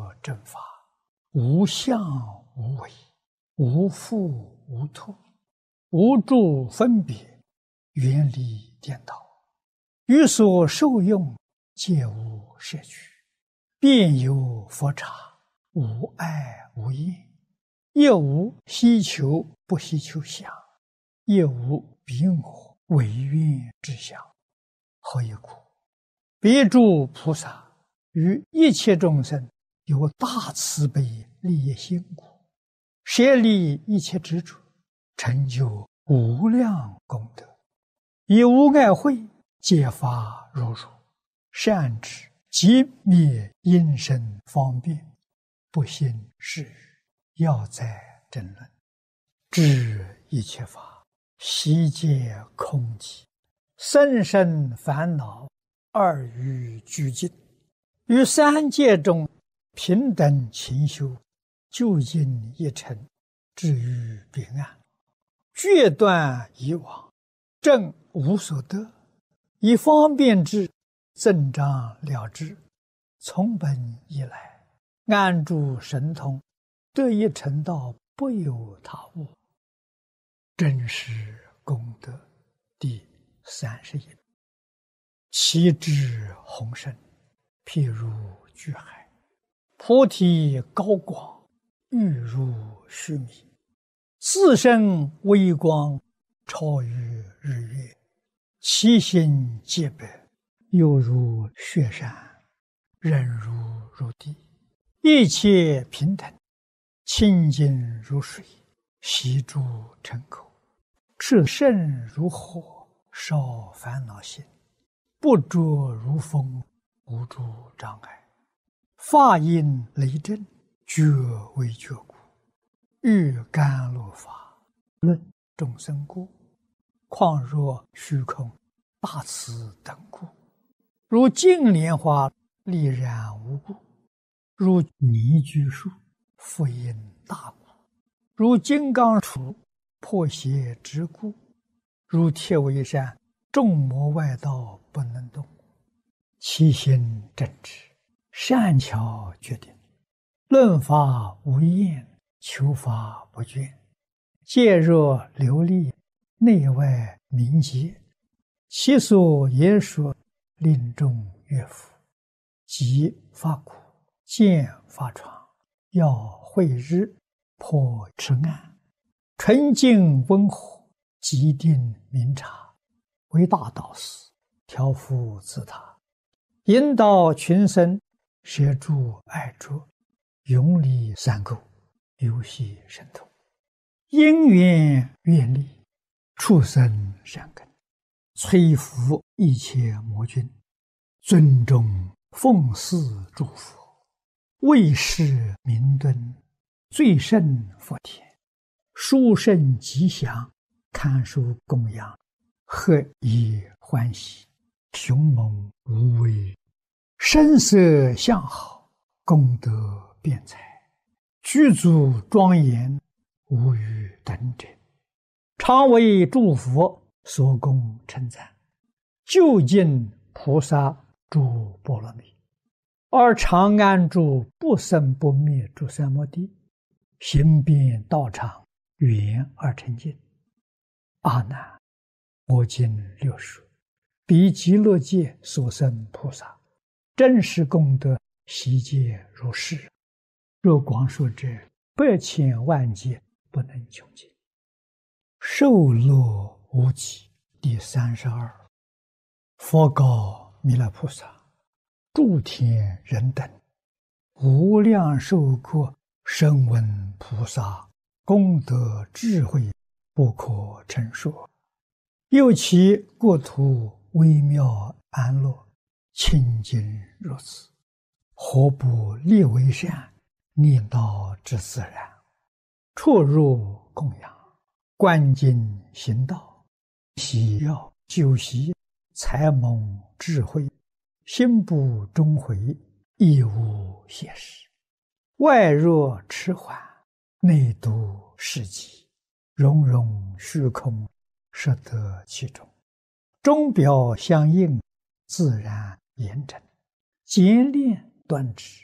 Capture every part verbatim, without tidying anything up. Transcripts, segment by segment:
说正法，无相无为，无复无脱，无住分别，远离颠倒，于所受用皆无摄取，遍有佛刹，无爱无厌，亦无希求不希求相，亦无彼我唯愿之相。何以故？别诸菩萨于一切众生有大慈悲利益心故，舍离一切执着，成就无量功德，以无碍慧揭发如如，善知即灭因身方便，不信是语，要在争论，知一切法悉皆空寂，甚深烦恼二于俱尽，于三界中平等勤修，究竟一尘，至于彼岸，决断以往，正无所得，以方便智增长了之，从本以来，安住神通，得一成道，不有他物。真实功德第三十一。其智宏深，譬如巨海，菩提高广，欲如须弥，自身微光，超于日月，其心洁白，犹如雪山，忍如如地，一切平等，清净如水，悉诸尘口，炽盛如火，烧烦恼心，不着如风，无诸障碍，法音雷震，觉为觉故，欲甘露法，论众生故，况若虚空大慈等故，如净莲花丽然无故，如泥居树复因大故，如金刚杵破邪之故，如铁围山众魔外道不能动，其心正直，善巧决定，论法无厌，求法不倦，戒若流利，内外明洁，其所言说，令众悦服，即发苦，见发疮，要慧日，破痴暗，纯净温和，极定明察，为大导师，调伏自他，引导群生，摄诸爱着，永离三垢，游戏神通，因缘愿力，畜生善根，摧伏一切魔君，尊重奉祀诸佛，为世明敦，最胜佛田，殊胜吉祥，堪受供养，何以欢喜，雄猛无畏，声色相好，功德辩才，具足庄严，无与等者，常为诸佛所供称赞，究竟菩萨诸波罗蜜，而常安住不生不灭诸三摩地，行遍道场，圆而成净。阿难，我今略说，彼极乐界所生菩萨，真实功德悉皆如是。若光说者，百千万劫不能穷尽。受乐无极第三十二。佛告弥勒菩萨：诸天人等，无量寿国声闻菩萨功德智慧不可称说，又其国土微妙安乐，清净如此，何不立为善，念道之自然，出入供养，观经行道，喜要修习，才蒙智慧，心不终回，亦无懈时，外若迟缓，内度世极，融融虚空，摄得其中，钟表相应，自然严整，简练端直，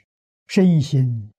身心